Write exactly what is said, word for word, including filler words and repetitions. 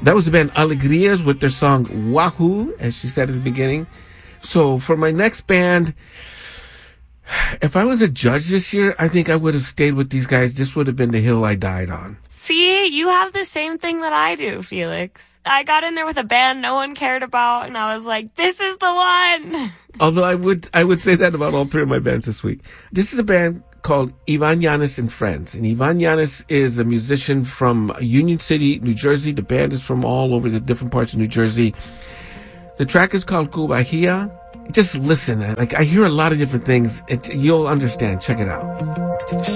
That was the band Alegrias with their song Wahoo, as she said at the beginning. So for my next band, if I was a judge this year, I think I would have stayed with these guys. This would have been the hill I died on. See, you have the same thing that I do, Felix. I got in there with a band no one cared about, and I was like, this is the one. Although I would, I would say that about all three of my bands this week. This is a band called Ivan Yanis and Friends. And Ivan Yanis is a musician from Union City, New Jersey. The band is from all over the different parts of New Jersey. The track is called Cubajia. Just listen. Like, I hear a lot of different things. It, you'll understand. Check it out.